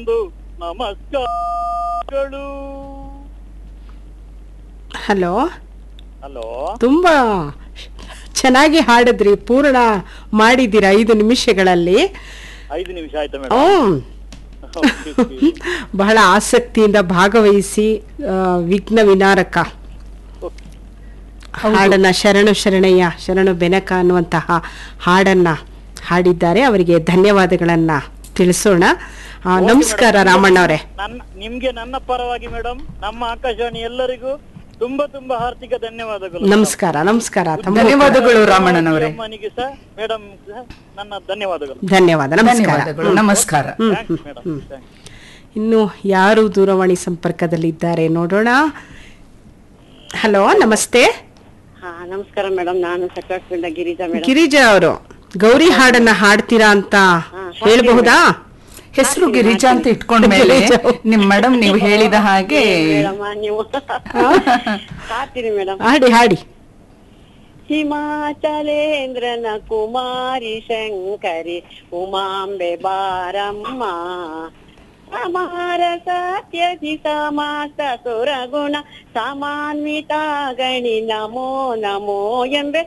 ಒಂದು ನಮಸ್ಕಾರಗಳು. Hello, hello, ತುಂಬಾ ಚೆನ್ನಾಗಿ ಹಾಡಿದ್ರಿ, ಪೂರ್ಣ ಮಾಡಿದ್ದೀರಾ 5 ನಿಮಿಷಗಳಲ್ಲಿ. 5 ನಿಮಿಷ ಆಯ್ತಾ ಮೇಡಮ್? ಹ್ಮ್. ಬಹಳ ಆಸಕ್ತಿಯಿಂದ ಭಾಗವಹಿಸಿ ವಿಘ್ನ ವಿನಾರಕ ಹಾಡನ್ನ ಶರಣು ಶರಣಯ್ಯ ಶರಣು ಬೆನಕ ಅನ್ನುವಂತಹ ಹಾಡನ್ನ ಹಾಡಿದ್ದಾರೆ. ಅವರಿಗೆ ಧನ್ಯವಾದಗಳನ್ನ ತಿಳಿಸೋಣ. ನಮಸ್ಕಾರ ರಾಮಣ್ಣವರೇ. ನಿಮ್ಗೆ ನನ್ನ ಪರವಾಗಿ ಮೇಡಮ್, ನಮ್ಮ ಆಕಾಶವಾಣಿ ಎಲ್ಲರಿಗೂ ತುಂಬಾ ತುಂಬಾ ಹಾರ್ದಿಕ ಧನ್ಯವಾದಗಳು. ನಮಸ್ಕಾರ. ನಮಸ್ಕಾರ. ಧನ್ಯವಾದಗಳು ರಾಮಣ್ಣನವರೇ. ಅಮ್ಮನಿಗೆ ಸಹ ಮೇಡಮ್ ನನ್ನ ಧನ್ಯವಾದಗಳು. ಧನ್ಯವಾದ. ನಮಸ್ಕಾರ. ನಮಸ್ಕಾರ. ಇನ್ನು ಯಾರು ದೂರವಾಣಿ ಸಂಪರ್ಕದಲ್ಲಿದ್ದಾರೆ ನೋಡೋಣ. ಹಲೋ, ನಮಸ್ತೆ. ನಮಸ್ಕಾರ ಮೇಡಮ್, ನಾನು ಸಕಲೇಶಪುರದಿಂದ ಗಿರಿಜಾ ಮೇಡಮ್. ಗಿರಿಜಾ ಅವರು ಗೌರಿ ಹಾಡನ್ನ ಹಾಡ್ತೀರಾ ಅಂತ ಹೇಳ್ಬಹುದಾ? ಹೆಸರು ಗಿರಿಜಾ ಅಂತ ಇಟ್ಕೊಂಡ ಮೇಲೆ ನಿಮ್ ಮೇಡಮ್ ನೀವು ಹೇಳಿದ ಹಾಗೆ ನೀವು ಹಾಡ್ತೀನಿ ಮೇಡಮ್. ಹಾಡಿ ಹಾಡಿ. ಹಿಮಾಚಲೇಂದ್ರನ ಕುಮಾರಿ ಶಂಕರಿ ಉಮಾಂಬೆ ಬಾರಮ್ಮ, ಅಮಾರ ಸತ್ಯಧಿ ಸಮಾಸ ಸುರಗುಣ ಸಮಾನ್ವಿತ ಗಣಿ ನಮೋ ನಮೋ ಎಂಬೆ